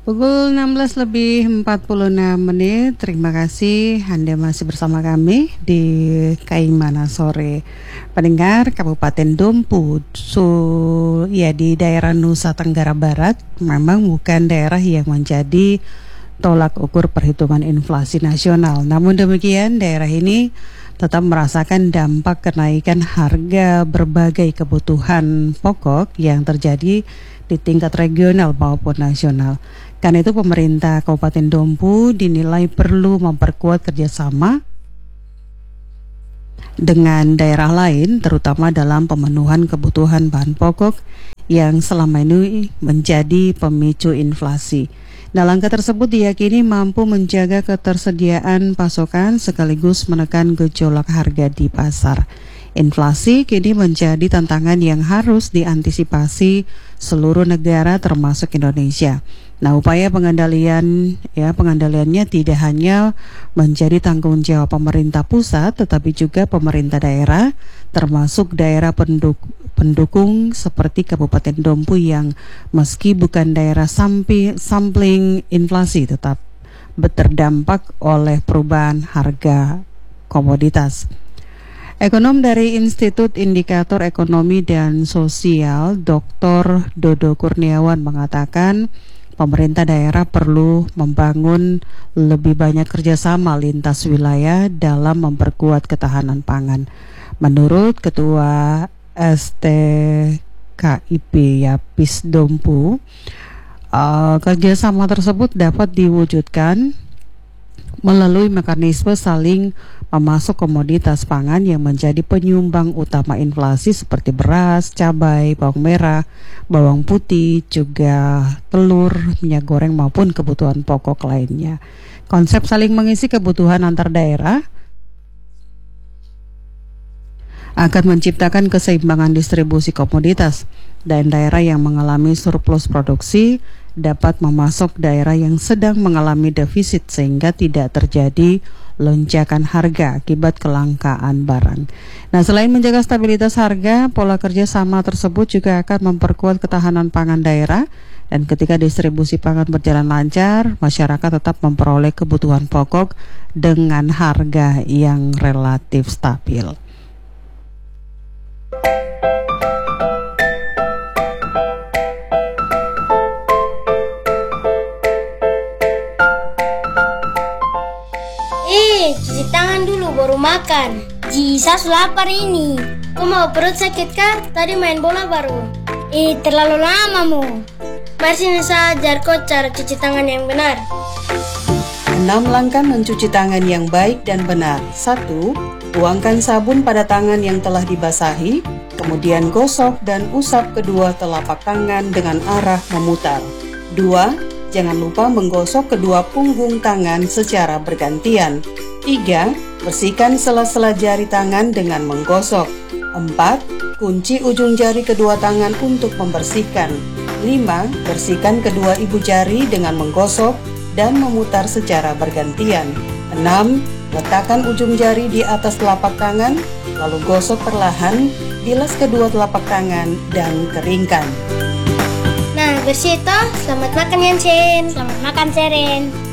Pukul 16:46. Terima kasih Anda masih bersama kami di Kaimana Sore. Pendengar Kabupaten Dompu, di daerah Nusa Tenggara Barat memang bukan daerah yang menjadi tolak ukur perhitungan inflasi nasional. Namun demikian, daerah ini tetap merasakan dampak kenaikan harga berbagai kebutuhan pokok yang terjadi di tingkat regional maupun nasional. Karena itu pemerintah Kabupaten Dompu dinilai perlu memperkuat kerjasama dengan daerah lain, terutama dalam pemenuhan kebutuhan bahan pokok yang selama ini menjadi pemicu inflasi. Nah, langkah tersebut diyakini mampu menjaga ketersediaan pasokan sekaligus menekan gejolak harga di pasar. Inflasi kini menjadi tantangan yang harus diantisipasi seluruh negara termasuk Indonesia. Nah, upaya pengendaliannya tidak hanya menjadi tanggung jawab pemerintah pusat, tetapi juga pemerintah daerah, termasuk daerah pendukung seperti Kabupaten Dompu yang meski bukan daerah sampling inflasi, tetap terdampak oleh perubahan harga komoditas. Ekonom dari Institut Indikator Ekonomi dan Sosial, Dr. Dodo Kurniawan mengatakan pemerintah daerah perlu membangun lebih banyak kerjasama lintas wilayah dalam memperkuat ketahanan pangan. Menurut Ketua STKIP Yapis Dompu, kerjasama tersebut dapat diwujudkan melalui mekanisme saling memasok komoditas pangan yang menjadi penyumbang utama inflasi seperti beras, cabai, bawang merah, bawang putih, juga telur, minyak goreng maupun kebutuhan pokok lainnya. Konsep saling mengisi kebutuhan antar daerah akan menciptakan keseimbangan distribusi komoditas, dan daerah yang mengalami surplus produksi dapat memasok daerah yang sedang mengalami defisit sehingga tidak terjadi lonjakan harga akibat kelangkaan barang. Nah, selain menjaga stabilitas harga, pola kerja sama tersebut juga akan memperkuat ketahanan pangan daerah, dan ketika distribusi pangan berjalan lancar, masyarakat tetap memperoleh kebutuhan pokok dengan harga yang relatif stabil. Cuci tangan dulu baru makan. Saya sudah lapar ini. Kau mau perut sakit kah? Tadi main bola baru. Terlalu lama mu. Mari sini saya ajar kau cara cuci tangan yang benar. 6 langkah mencuci tangan yang baik dan benar. 1. Tuangkan sabun pada tangan yang telah dibasahi, kemudian gosok dan usap kedua telapak tangan dengan arah memutar. 2. Jangan lupa menggosok kedua punggung tangan secara bergantian. 3. Bersihkan sela-sela jari tangan dengan menggosok. 4. Kunci ujung jari kedua tangan untuk membersihkan. 5. Bersihkan kedua ibu jari dengan menggosok dan memutar secara bergantian. 6. Letakkan ujung jari di atas telapak tangan, lalu gosok perlahan, bilas kedua telapak tangan dan keringkan. Nah, bersih toh. Selamat makan Yansen. Selamat makan Seren.